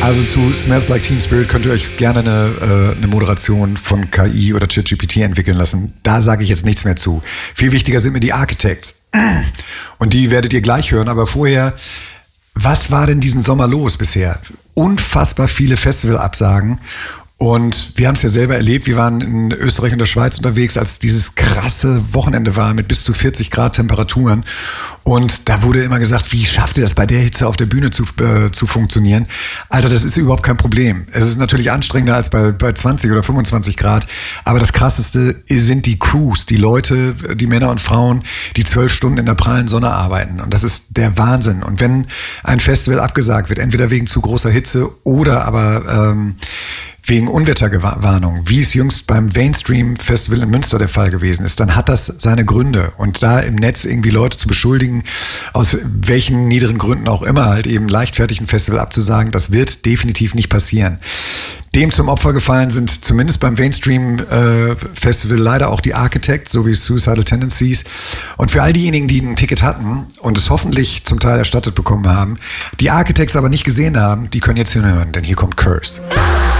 Also zu Smells Like Teen Spirit könnt ihr euch gerne eine Moderation von KI oder ChatGPT entwickeln lassen. Da sage ich jetzt nichts mehr zu. Viel wichtiger sind mir die Architects. Und die werdet ihr gleich hören. Aber vorher, was war denn diesen Sommer los bisher? Unfassbar viele Festivalabsagen. Und wir haben es ja selber erlebt, wir waren in Österreich und der Schweiz unterwegs, als dieses krasse Wochenende war mit bis zu 40 Grad Temperaturen. Und da wurde immer gesagt, wie schafft ihr das bei der Hitze auf der Bühne zu funktionieren? Alter, das ist überhaupt kein Problem. Es ist natürlich anstrengender als bei 20 oder 25 Grad. Aber das Krasseste sind die Crews, die Leute, die Männer und Frauen, die 12 Stunden in der prallen Sonne arbeiten. Und das ist der Wahnsinn. Und wenn ein Festival abgesagt wird, entweder wegen zu großer Hitze oder aber wegen Unwetterwarnung, wie es jüngst beim Mainstream Festival in Münster der Fall gewesen ist, dann hat das seine Gründe. Und da im Netz irgendwie Leute zu beschuldigen, aus welchen niederen Gründen auch immer, halt eben leichtfertig ein Festival abzusagen, das wird definitiv nicht passieren. Dem zum Opfer gefallen sind zumindest beim Mainstream Festival leider auch die Architects sowie Suicidal Tendencies. Und für all diejenigen, die ein Ticket hatten und es hoffentlich zum Teil erstattet bekommen haben, die Architects aber nicht gesehen haben, die können jetzt hinhören, denn hier kommt Curse.